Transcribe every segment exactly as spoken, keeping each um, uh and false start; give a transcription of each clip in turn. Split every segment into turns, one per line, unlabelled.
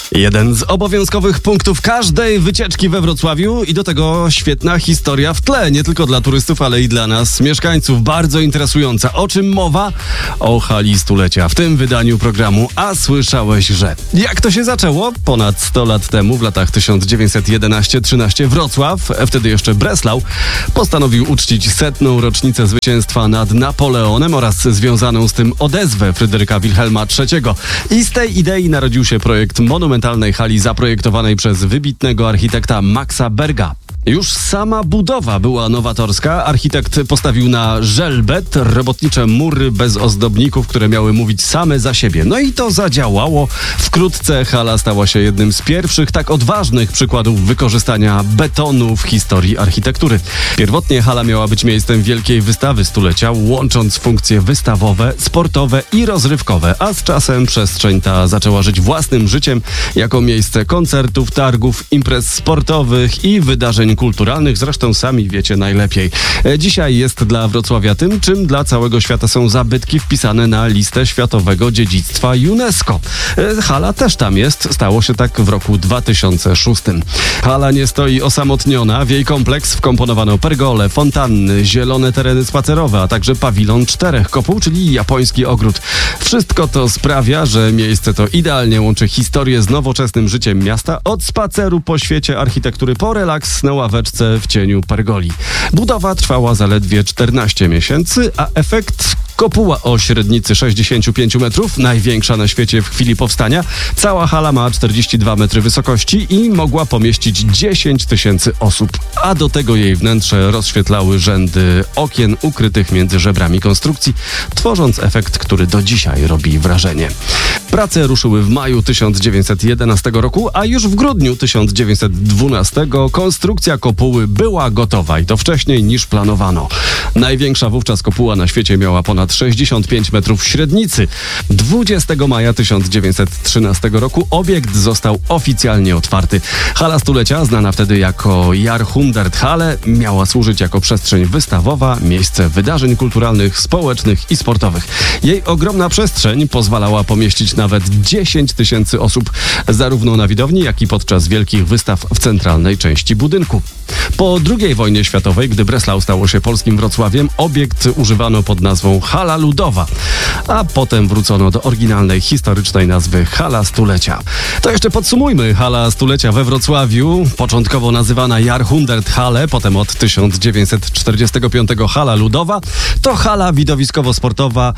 Jeden z obowiązkowych punktów każdej wycieczki we Wrocławiu i do tego świetna historia w tle, nie tylko dla turystów, ale i dla nas, mieszkańców, bardzo interesująca. O czym mowa? O hali stulecia. W tym wydaniu programu A słyszałeś, że... Jak to się zaczęło? Ponad sto lat temu, w latach tysiąc dziewięćset jedenaście trzynaście, Wrocław, wtedy jeszcze Breslau, postanowił uczcić setną rocznicę zwycięstwa nad Napoleonem oraz związaną z tym odezwę Fryderyka Wilhelma trzeciego. I z tej idei narodził się projekt monumentalnej hali zaprojektowanej przez wybitnego architekta Maxa Berga. Już sama budowa była nowatorska. Architekt postawił na żelbet, robotnicze mury bez ozdobników, które miały mówić same za siebie. No i to zadziałało. Wkrótce hala stała się jednym z pierwszych tak odważnych przykładów wykorzystania betonu w historii architektury. Pierwotnie hala miała być miejscem wielkiej wystawy stulecia, łącząc funkcje wystawowe, sportowe i rozrywkowe, a z czasem przestrzeń ta zaczęła żyć własnym życiem jako miejsce koncertów, targów, imprez sportowych i wydarzeń kulturalnych, zresztą sami wiecie najlepiej. Dzisiaj jest dla Wrocławia tym, czym dla całego świata są zabytki wpisane na listę Światowego Dziedzictwa UNESCO. Hala też tam jest, stało się tak w roku dwa tysiące szóstym. Hala nie stoi osamotniona, w jej kompleks wkomponowano pergole, fontanny, zielone tereny spacerowe, a także pawilon czterech kopuł, czyli japoński ogród. Wszystko to sprawia, że miejsce to idealnie łączy historię z nowoczesnym życiem miasta, od spaceru po świecie architektury po relaks na ławeczce w cieniu pergoli. Budowa trwała zaledwie czternaście miesięcy, a efekt... Kopuła o średnicy sześćdziesiąt pięć metrów, największa na świecie w chwili powstania. Cała hala ma czterdzieści dwa metry wysokości i mogła pomieścić dziesięć tysięcy osób. A do tego jej wnętrze rozświetlały rzędy okien ukrytych między żebrami konstrukcji, tworząc efekt, który do dzisiaj robi wrażenie. Prace ruszyły w maju tysiąc dziewięćset jedenastego roku, a już w grudniu tysiąc dziewięćset dwunastego konstrukcja kopuły była gotowa i to wcześniej niż planowano. Największa wówczas kopuła na świecie miała ponad sześćdziesiąt pięć metrów średnicy. dwudziestego maja tysiąc dziewięćset trzynastego roku obiekt został oficjalnie otwarty. Hala stulecia, znana wtedy jako Jahrhunderthalle, miała służyć jako przestrzeń wystawowa, miejsce wydarzeń kulturalnych, społecznych i sportowych. Jej ogromna przestrzeń pozwalała pomieścić nawet dziesięć tysięcy osób, zarówno na widowni, jak i podczas wielkich wystaw w centralnej części budynku. Po drugiej wojnie światowej, gdy Breslau stało się polskim Wrocławiem, obiekt używano pod nazwą Hala Ludowa, a potem wrócono do oryginalnej, historycznej nazwy Hala Stulecia. To jeszcze podsumujmy. Hala Stulecia we Wrocławiu, początkowo nazywana Jahrhunderthalle, potem od tysiąc dziewięćset czterdziestego piątego Hala Ludowa, to hala widowiskowo-sportowa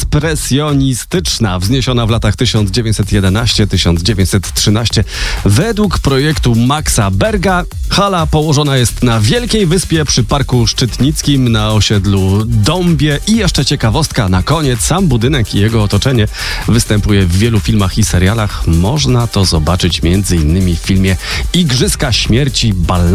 ekspresjonistyczna, wzniesiona w latach tysiąc dziewięćset jedenastego do tysiąc dziewięćset trzynastego według projektu Maxa Berga. Hala położona jest na Wielkiej Wyspie przy Parku Szczytnickim na osiedlu Dąbie i jeszcze ciekawostka na koniec, sam budynek i jego otoczenie występuje w wielu filmach i serialach. Można to zobaczyć między innymi w filmie Igrzyska Śmierci Ballada